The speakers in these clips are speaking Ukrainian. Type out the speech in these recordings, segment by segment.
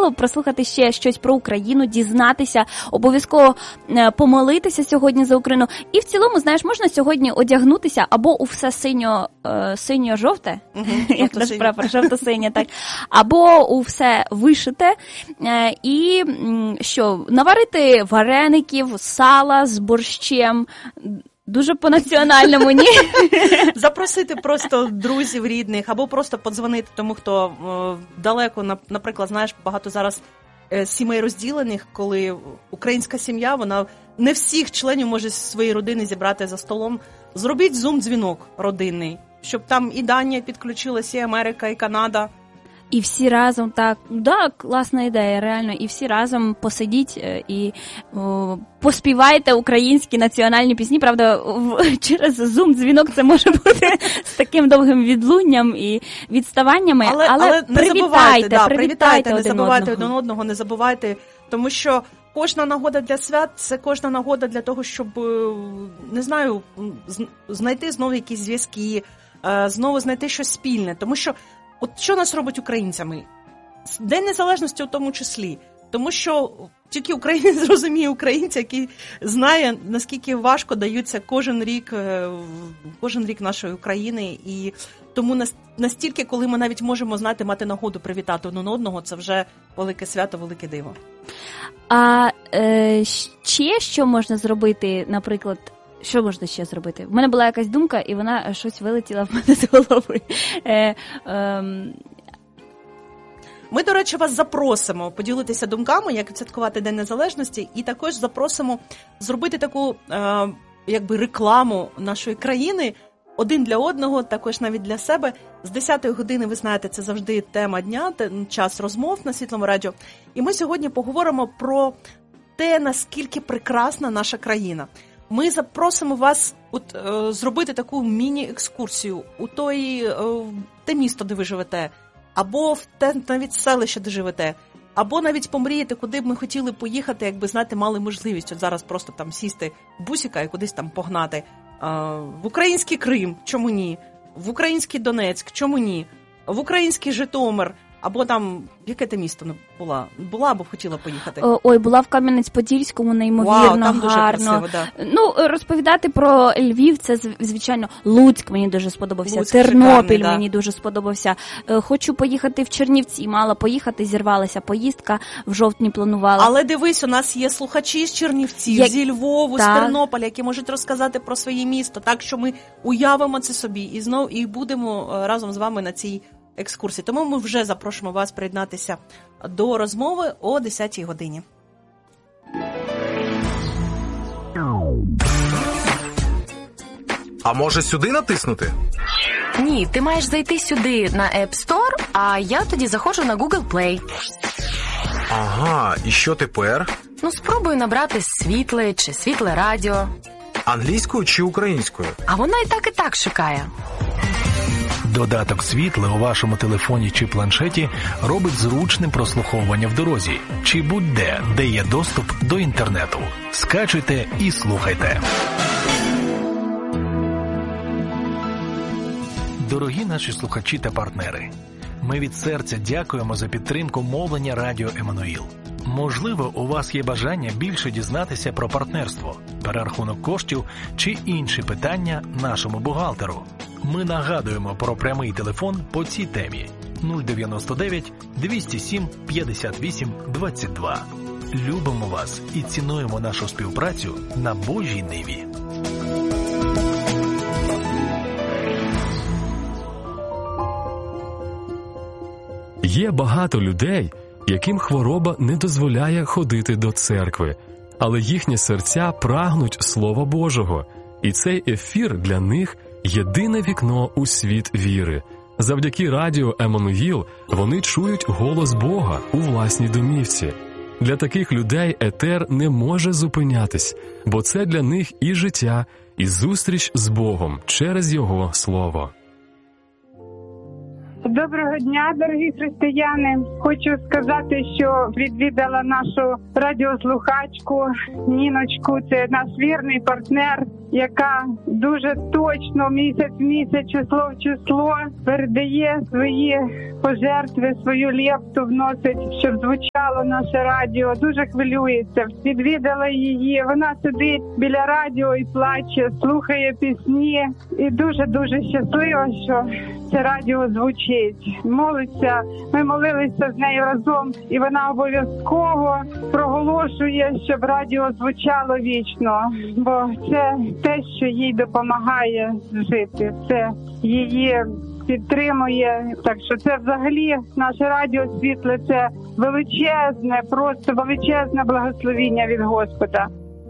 цікаво прослухати ще щось про Україну, дізнатися, обов'язково помолитися сьогодні за Україну. І в цілому, знаєш, можна сьогодні одягнутися або у все синьо-жовте, як наш прапор, жовто-синє, так, або у все вишите, і що, наварити вареників, сала з борщем, дуже по-національному, ні? Запросити просто друзів, рідних, або просто подзвонити тому, хто далеко, наприклад, знаєш, багато зараз сімей розділених, коли українська сім'я, вона не всіх членів може зі своєї родини зібрати за столом. Зробіть зум-дзвінок родинний, щоб там і Данія підключилася, і Америка, і Канада. І всі разом, так, да, класна ідея, реально, і всі разом посидіть і поспівайте українські національні пісні, правда, через Zoom-дзвінок це може бути з таким довгим відлунням і відставаннями, але привітайте не забувайте один одного, не забувайте, тому що кожна нагода для свят – це кожна нагода для того, щоб, не знаю, знайти знову якісь зв'язки, знову знайти щось спільне, тому що от що нас робить українцями? День Незалежності у тому числі. Тому що тільки українець зрозуміє українця, який знає, наскільки важко даються кожен рік нашої України. І тому настільки, коли ми навіть можемо, знаєте, мати нагоду привітати один одного, це вже велике свято, велике диво. А ще що можна зробити, наприклад, що можна ще зробити? В мене була якась думка, і вона щось вилетіла в мене з голови. Ми, до речі, вас запросимо поділитися думками, як святкувати День Незалежності, і також запросимо зробити таку якби рекламу нашої країни один для одного, також навіть для себе. З 10-ї години, ви знаєте, це завжди тема дня, час розмов на Світлому радіо. І ми сьогодні поговоримо про те, наскільки прекрасна наша країна. Ми запросимо вас зробити таку міні-екскурсію у те місто, де ви живете, або в те навіть селище, де живете, або навіть помріяти, куди б ми хотіли поїхати, якби, знаєте, мали можливість от зараз просто там сісти в бусика і кудись там погнати. В український Крим, чому ні? В український Донецьк, чому ні? В український Житомир, або там, яке ти місто була або хотіла поїхати? Ой, була в Кам'янець-Подільському, неймовірно там дуже гарно. Красиво, да. Ну, розповідати про Львів, це, звичайно, Луцьк мені дуже сподобався, Луцьк Тернопіль шикарний, мені дуже сподобався. Хочу поїхати в Чернівці, мала поїхати, зірвалася поїздка, в жовтні планувала. Але дивись, у нас є слухачі з Чернівців, зі Львову, з Тернополя, які можуть розказати про своє місто, так що ми уявимо це собі і будемо разом з вами на цій екскурсії. Тому ми вже запрошуємо вас приєднатися до розмови о 10-й годині. А може сюди натиснути? Ні, ти маєш зайти сюди на App Store, а я тоді заходжу на Google Play. Ага, і що тепер? Ну, спробуй набрати світле чи світле радіо. Англійською чи українською? А вона і так шукає. Додаток «Світле» у вашому телефоні чи планшеті робить зручним прослуховування в дорозі чи будь-де, де є доступ до інтернету. Скачуйте і слухайте. Дорогі наші слухачі та партнери, ми від серця дякуємо за підтримку мовлення Радіо Еммануїл. Можливо, у вас є бажання більше дізнатися про партнерство, перерахунок коштів чи інші питання нашому бухгалтеру. Ми нагадуємо про прямий телефон по цій темі 099 207 58 22. Любимо вас і цінуємо нашу співпрацю на Божій ниві. Є багато людей, яким хвороба не дозволяє ходити до церкви, але їхні серця прагнуть Слова Божого, і цей ефір для них – єдине вікно у світ віри. Завдяки Радіо Еммануїл вони чують голос Бога у власній домівці. Для таких людей етер не може зупинятись, бо це для них і життя, і зустріч з Богом через Його Слово. Доброго дня, дорогі християни. Хочу сказати, що відвідала нашу радіослухачку Ніночку. Це наш вірний партнер. яка дуже точно місяць в місяць, число в число передає свої пожертви, свою лепту вносить, щоб звучало наше радіо. Дуже хвилюється. Відвідала її. Вона сидить біля радіо і плаче, слухає пісні. І дуже-дуже щаслива, що це радіо звучить. Молиться. Ми молилися з нею разом, і вона обов'язково проголошує, щоб радіо звучало вічно. Бо це те, що їй допомагає жити. Це її підтримує. Так що це взагалі наше радіо світле, це величезне, просто величезне благословіння від Господа.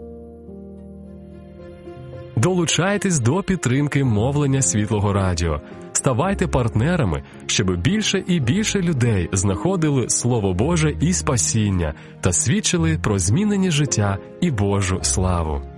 Долучайтесь до підтримки мовлення Світлого Радіо. Ставайте партнерами, щоб більше і більше людей знаходили Слово Боже і спасіння та свідчили про змінені життя і Божу славу.